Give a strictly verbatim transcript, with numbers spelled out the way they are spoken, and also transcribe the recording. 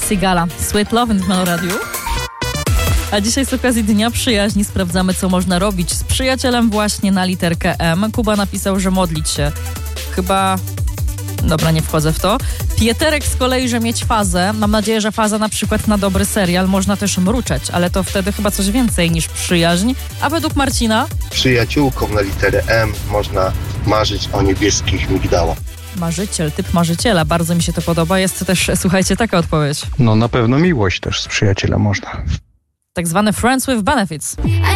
Sigala. Sweet Love w Meloradiu. A dzisiaj z okazji Dnia Przyjaźni sprawdzamy, co można robić z przyjacielem właśnie na literkę M. Kuba napisał, że modlić się. Chyba... Dobra, nie wchodzę w to. Pieterek z kolei, że mieć fazę. Mam nadzieję, że faza na przykład na dobry serial. Można też mruczeć, ale to wtedy chyba coś więcej niż przyjaźń. A według Marcina? Przyjaciółkom na literę M można marzyć o niebieskich migdałach. Marzyciel, typ marzyciela. Bardzo mi się to podoba. Jest też, słuchajcie, taka odpowiedź. No na pewno miłość też z przyjacielem można. Tak zwane friends with benefits.